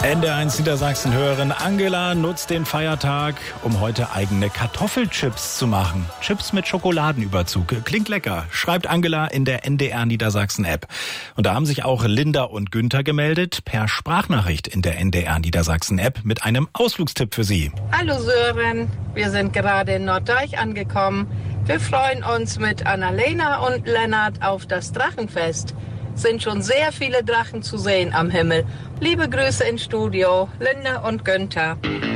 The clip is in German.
NDR1 Niedersachsen-Hörerin Angela nutzt den Feiertag, um heute eigene Kartoffelchips zu machen. Chips mit Schokoladenüberzug. Klingt lecker, schreibt Angela in der NDR Niedersachsen-App. Und da haben sich auch Linda und Günther gemeldet per Sprachnachricht in der NDR Niedersachsen-App mit einem Ausflugstipp für Sie. Hallo Sören, wir sind gerade in Norddeich angekommen. Wir freuen uns mit Annalena und Lennart auf das Drachenfest. Sind schon sehr viele Drachen zu sehen am Himmel. Liebe Grüße ins Studio, Linda und Günther.